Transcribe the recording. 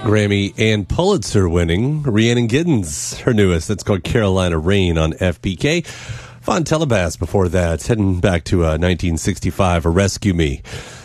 Grammy and Pulitzer winning Rhiannon Giddens, her newest. That's called Carolina Rain on FPK. Von Telebass before that, heading back to 1965, Rescue Me.